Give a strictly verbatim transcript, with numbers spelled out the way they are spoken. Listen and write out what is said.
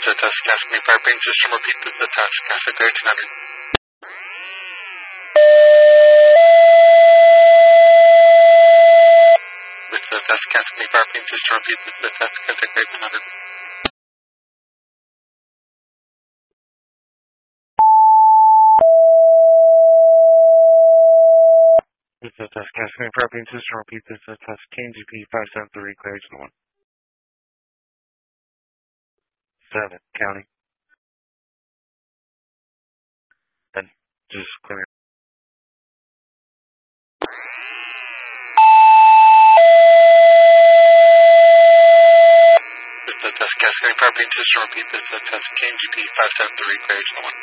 This is test casting firebrain system. Repeat, this is test casting thirteen hundred. This is test casting firebrain system. Repeat, this is test casting thirteen hundred. This is test casting firebrain system. Repeat, this is test K N G P five seven three, clear agent one. seven, county. Then, just clear. This is test casting firebrain system. Repeat, this is test K N G P five seven three, clear agent one.